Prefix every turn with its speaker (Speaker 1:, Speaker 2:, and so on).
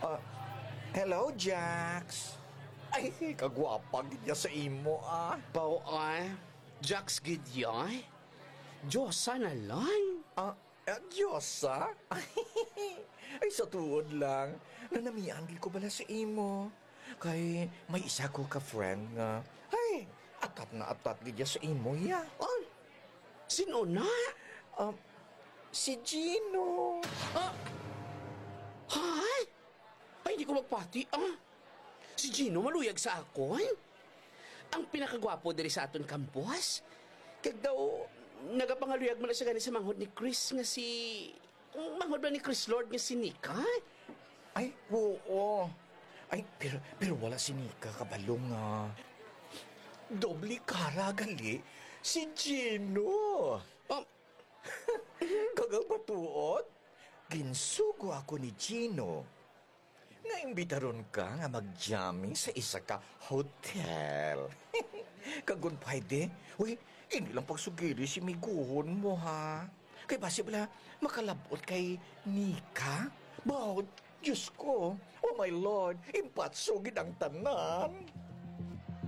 Speaker 1: Ah, hello, Jax. Ay, kagwapag niya sa imo, ah.
Speaker 2: Pao ay, Jax Gidyoy? Diyosa na lang.
Speaker 1: Diyosa? Ay, sa tuod lang. Nanamianggi ko bala sa imo. Kay may isa ko ka-friend nga. Ay, atat niya sa imo, ya.
Speaker 2: Oh, sino na?
Speaker 1: Si Gino.
Speaker 2: Hay? Ay, hindi ko magpati, Si Gino maluyag sa akon? Ang pinakagwapo diri sa aton campus? Kag daw, nagapangaluyag mo na siya gani sa manghod ni Chris nga si... Manghod ba ni Chris Lord nga si Nika?
Speaker 1: Ay, oo. Ay, pero wala si Nika kabalong nga. Doble kara gali. Si Gino. Kagabatuot, ginsugo ako ni Gino. Naimbitaron ka nga mag-jamming sa isa ka hotel. Kagun pwede? Uy, hindi lang pagsugili si miguhon mo, ha? Kay basi bala makalabot kay Nika? Bawat, Diyos ko, oh my Lord, impatsugid ang tanan.